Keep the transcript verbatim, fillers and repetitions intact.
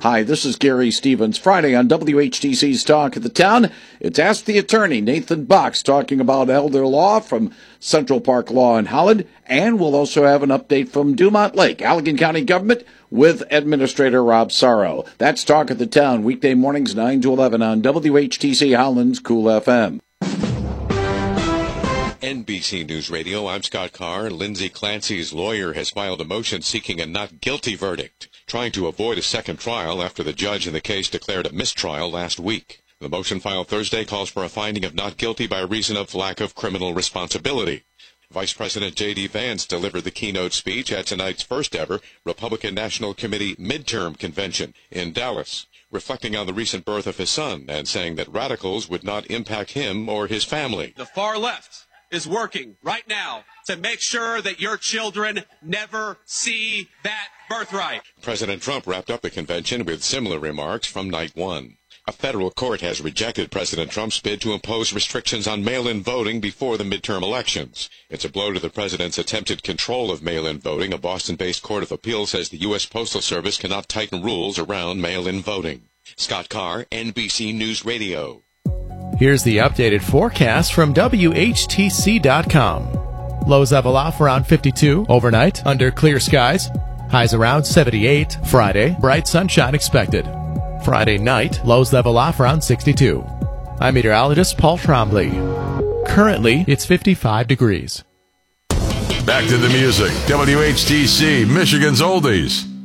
Hi, this is Gary Stevens. Friday on W H T C's Talk of the Town, it's Ask the Attorney, Nathan Box, talking about elder law from Central Park Law in Holland, and we'll also have an update from Dumont Lake, Allegan County Government, with Administrator Rob Sorrow. That's Talk of the Town, weekday mornings nine to eleven on W H T C Holland's Cool F M. N B C News Radio, I'm Scott Carr. Lindsay Clancy's lawyer has filed a motion seeking a not guilty verdict, trying to avoid a second trial after the judge in the case declared a mistrial last week. The motion filed Thursday calls for a finding of not guilty by reason of lack of criminal responsibility. Vice President J D. Vance delivered the keynote speech at tonight's first-ever Republican National Committee midterm convention in Dallas, reflecting on the recent birth of his son and saying that radicals would not impact him or his family. The far left is working right now to make sure that your children never see that birthright. President Trump wrapped up the convention with similar remarks from night one. A federal court has rejected President Trump's bid to impose restrictions on mail-in voting before the midterm elections. It's a blow to the president's attempted control of mail-in voting. A Boston-based court of appeal says the U S Postal Service cannot tighten rules around mail-in voting. Scott Carr, N B C News Radio. Here's the updated forecast from W H T C dot com. Lows level off around fifty-two overnight under clear skies. Highs around seventy-eight. Friday, bright sunshine expected. Friday night, lows level off around sixty-two. I'm meteorologist Paul Trombley. Currently, it's fifty-five degrees. Back to the music. W H T C, Michigan's Oldies.